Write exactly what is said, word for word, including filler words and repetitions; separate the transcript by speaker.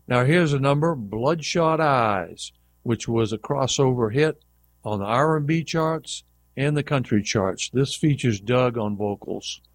Speaker 1: Now here's a number, Bloodshot Eyes, which was a crossover hit on the R and B charts and the country charts. This features Doug on vocals.